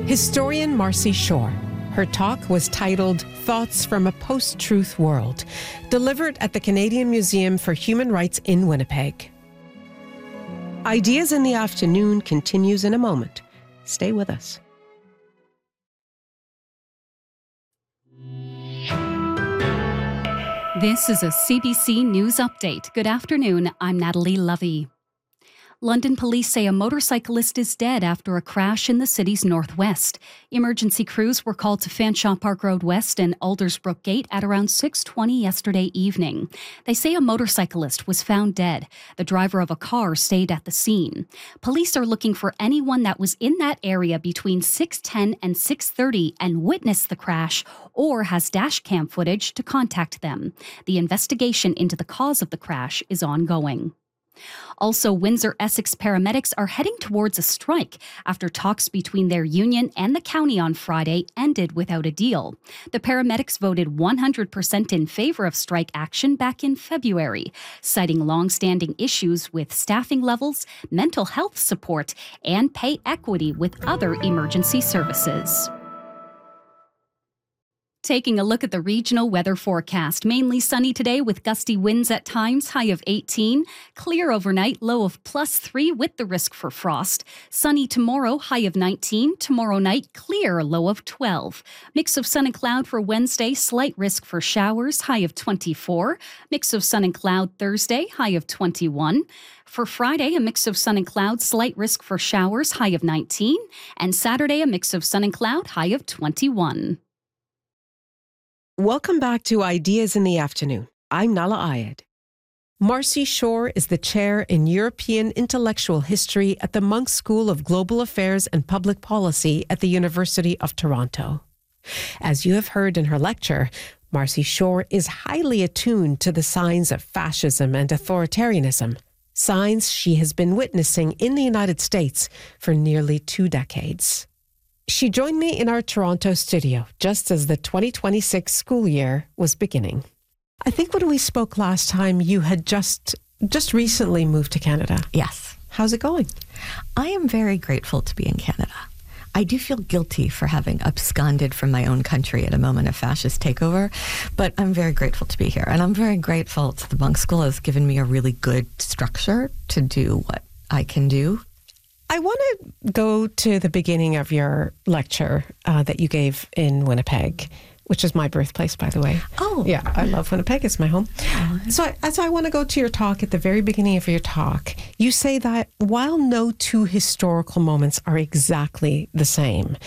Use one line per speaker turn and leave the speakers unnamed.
Historian Marcy Shore. Her talk was titled Thoughts from a Post-Truth World, delivered at the Canadian Museum for Human Rights in Winnipeg. Ideas in the Afternoon continues in a moment. Stay with us.
This is a CBC News Update. Good afternoon, I'm Natalie Lovey. London police say a motorcyclist is dead after a crash in the city's northwest. Emergency crews were called to Fanshawe Park Road West and Aldersbrook Gate at around 6:20 yesterday evening. They say a motorcyclist was found dead. The driver of a car stayed at the scene. Police are looking for anyone that was in that area between 6:10 and 6:30 and witnessed the crash or has dash cam footage to contact them. The investigation into the cause of the crash is ongoing. Also, Windsor-Essex paramedics are heading towards a strike after talks between their union and the county on Friday ended without a deal. The paramedics voted 100% in favor of strike action back in February, citing long-standing issues with staffing levels, mental health support, and pay equity with other emergency services. Taking a look at the regional weather forecast. Mainly sunny today with gusty winds at times, high of 18. Clear overnight, low of +3 with the risk for frost. Sunny tomorrow, high of 19. Tomorrow night, clear, low of 12. Mix of sun and cloud for Wednesday, slight risk for showers, high of 24. Mix of sun and cloud Thursday, high of 21. For Friday, a mix of sun and cloud, slight risk for showers, high of 19. And Saturday, a mix of sun and cloud, high of 21.
Welcome back to Ideas in the Afternoon. I'm Nala Ayed. Marcy Shore is the chair in European Intellectual History at the Munk School of Global Affairs and Public Policy at the University of Toronto. As you have heard in her lecture, Marcy Shore is highly attuned to the signs of fascism and authoritarianism, signs she has been witnessing in the United States for nearly 2 decades. She joined me in our Toronto studio just as the 2026 school year was beginning. I think when we spoke last time, you had just recently moved to Canada.
Yes.
How's it going?
I am very grateful to be in Canada. I do feel guilty for having absconded from my own country at a moment of fascist takeover, but I'm very grateful to be here. And I'm very grateful to the Munk School has given me a really good structure to do what I can do.
I want to go to the beginning of your lecture that you gave in Winnipeg, which is my birthplace, by the way.
Oh.
Yeah, I love Winnipeg. It's my home. Oh. So I want to go to your talk. At the very beginning of your talk, you say that while no two historical moments are exactly the same,